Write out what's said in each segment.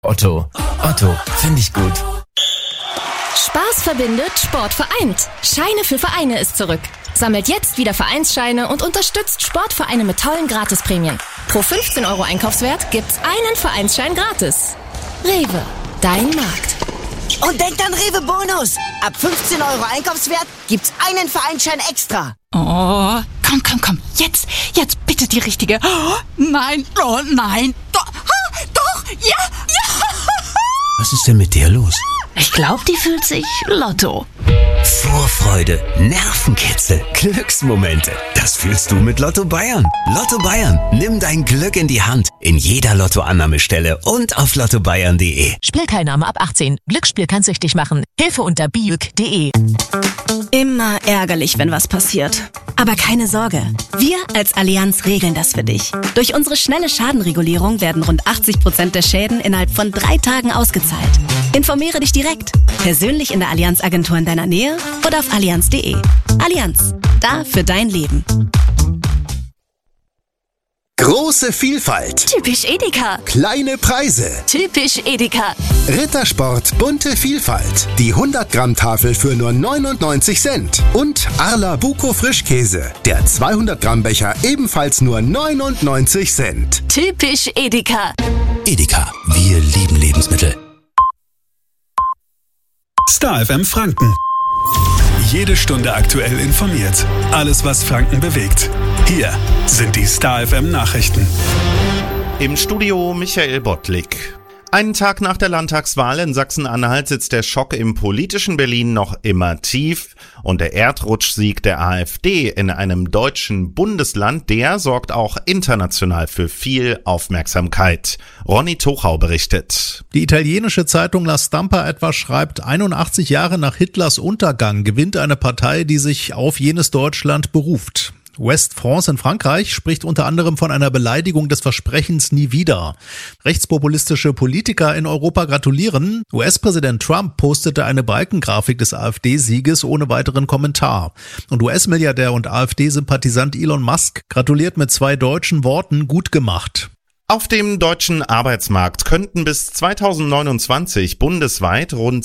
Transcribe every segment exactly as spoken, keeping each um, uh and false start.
Otto. Otto, finde ich gut. Spaß verbindet, Sport vereint. Scheine für Vereine ist zurück. Sammelt jetzt wieder Vereinsscheine und unterstützt Sportvereine mit tollen Gratisprämien. Pro fünfzehn Euro Einkaufswert gibt's einen Vereinsschein gratis. Rewe, dein Markt. Und denkt an Rewe Bonus. Ab fünfzehn Euro Einkaufswert gibt's einen Vereinsschein extra. Oh, komm, komm, komm. Jetzt, jetzt bitte die richtige. Oh, nein, oh nein. Doch, ah, doch, ja, ja. Was ist denn mit der los? Ich glaube, die fühlt sich Lotto. Vorfreude, Nervenkitzel, Glücksmomente. Das fühlst du mit Lotto Bayern. Lotto Bayern, nimm dein Glück in die Hand. In jeder Lottoannahmestelle und auf lotto bayern punkt de. Spielteilnahme ab achtzehn. Glücksspiel kann süchtig machen. Hilfe unter biuk punkt de. Immer ärgerlich, wenn was passiert. Aber keine Sorge. Wir als Allianz regeln das für dich. Durch unsere schnelle Schadenregulierung werden rund achtzig Prozent der Schäden innerhalb von drei Tagen ausgezahlt. Informiere dich direkt. Persönlich in der Allianz-Agentur in deiner Nähe oder auf allianz punkt de. Allianz. Da für dein Leben. Große Vielfalt. Typisch Edeka. Kleine Preise. Typisch Edeka. Rittersport, bunte Vielfalt. Die hundert Gramm Tafel für nur neunundneunzig Cent. Und Arla Buko Frischkäse. Der zweihundert Gramm Becher ebenfalls nur neunundneunzig Cent. Typisch Edeka. Edeka, wir lieben Lebensmittel. Star F M Franken. Jede Stunde aktuell informiert. Alles, was Franken bewegt. Hier sind die Star F M Nachrichten. Im Studio Michael Bottlik. Einen Tag nach der Landtagswahl in Sachsen-Anhalt sitzt der Schock im politischen Berlin noch immer tief. Und der Erdrutschsieg der AfD in einem deutschen Bundesland, der sorgt auch international für viel Aufmerksamkeit. Ronny Tochau berichtet. Die italienische Zeitung La Stampa etwa schreibt, einundachtzig Jahre nach Hitlers Untergang gewinnt eine Partei, die sich auf jenes Deutschland beruft. West France in Frankreich spricht unter anderem von einer Beleidigung des Versprechens nie wieder. Rechtspopulistische Politiker in Europa gratulieren. U S-Präsident Trump postete eine Balkengrafik des AfD-Sieges ohne weiteren Kommentar. Und U S-Milliardär und AfD-Sympathisant Elon Musk gratuliert mit zwei deutschen Worten: gut gemacht. Auf dem deutschen Arbeitsmarkt könnten bis zweitausendneunundzwanzig bundesweit rund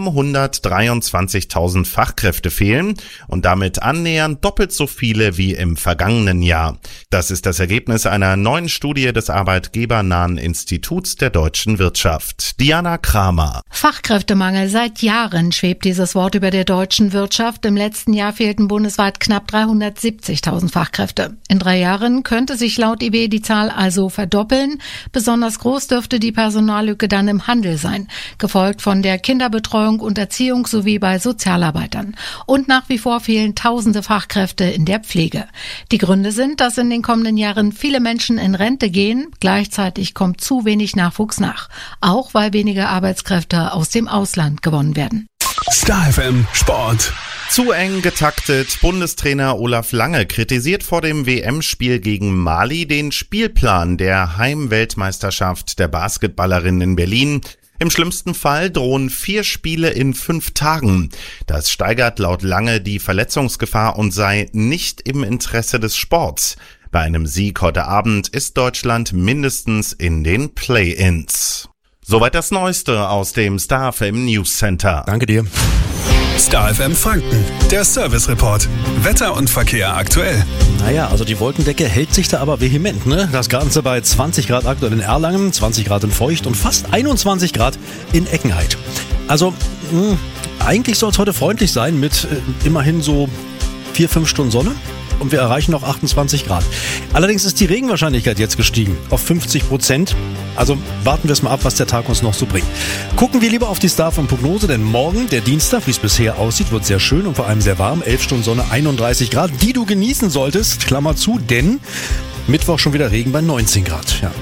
siebenhundertdreiundzwanzigtausend Fachkräfte fehlen und damit annähernd doppelt so viele wie im vergangenen Jahr. Das ist das Ergebnis einer neuen Studie des arbeitgebernahen Instituts der deutschen Wirtschaft. Diana Kramer. Fachkräftemangel. Seit Jahren schwebt dieses Wort über der deutschen Wirtschaft. Im letzten Jahr fehlten bundesweit knapp dreihundertsiebzigtausend Fachkräfte. In drei Jahren könnte sich laut I B die Zahl also verdoppeln. Besonders groß dürfte die Personallücke dann im Handel sein, gefolgt von der Kinderbetreuung und Erziehung sowie bei Sozialarbeitern. Und nach wie vor fehlen tausende Fachkräfte in der Pflege. Die Gründe sind, dass in den kommenden Jahren viele Menschen in Rente gehen, gleichzeitig kommt zu wenig Nachwuchs nach, auch weil weniger Arbeitskräfte aus dem Ausland gewonnen werden. Star F M Sport. Zu eng getaktet. Bundestrainer Olaf Lange kritisiert vor dem W M-Spiel gegen Mali den Spielplan der Heimweltmeisterschaft der Basketballerinnen in Berlin. Im schlimmsten Fall drohen vier Spiele in fünf Tagen. Das steigert laut Lange die Verletzungsgefahr und sei nicht im Interesse des Sports. Bei einem Sieg heute Abend ist Deutschland mindestens in den Play-ins. Soweit das Neueste aus dem Star F M News Center. Danke dir. Star F M Franken, der Service Report. Wetter und Verkehr aktuell. Naja, also die Wolkendecke hält sich da aber vehement, ne? Das Ganze bei zwanzig Grad aktuell in Erlangen, zwanzig Grad in Feucht und fast einundzwanzig Grad in Eckenheit. Also, mh, eigentlich soll es heute freundlich sein mit äh, immerhin so vier, fünf Stunden Sonne. Und wir erreichen noch achtundzwanzig Grad. Allerdings ist die Regenwahrscheinlichkeit jetzt gestiegen auf fünfzig Prozent. Also warten wir es mal ab, was der Tag uns noch so bringt. Gucken wir lieber auf die Star von Prognose, denn morgen, der Dienstag, wie es bisher aussieht, wird sehr schön und vor allem sehr warm. elf Stunden Sonne, einunddreißig Grad, die du genießen solltest. Klammer zu, denn Mittwoch schon wieder Regen bei neunzehn Grad. Ja.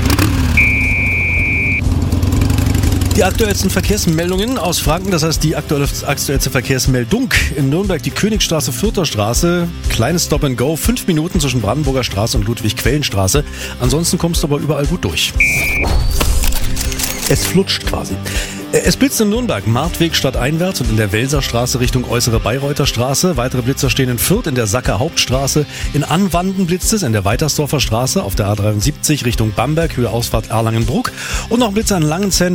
Die aktuellsten Verkehrsmeldungen aus Franken, das heißt die aktuelle, aktuellste Verkehrsmeldung in Nürnberg, die Königstraße, Fürther Straße, kleines Stop and Go, fünf Minuten zwischen Brandenburger Straße und Ludwig-Quellen-Straße. Ansonsten kommst du aber überall gut durch. Es flutscht quasi. Es blitzt in Nürnberg, Martweg stadteinwärts und in der Welserstraße Richtung Äußere Bayreuther Straße. Weitere Blitzer stehen in Fürth, in der Sacker Hauptstraße. In Anwanden blitzt es in der Weitersdorfer Straße, auf der A dreiundsiebzig Richtung Bamberg, Höhe Ausfahrt Erlangen-Bruck. Und noch Blitzer in Langenzenn.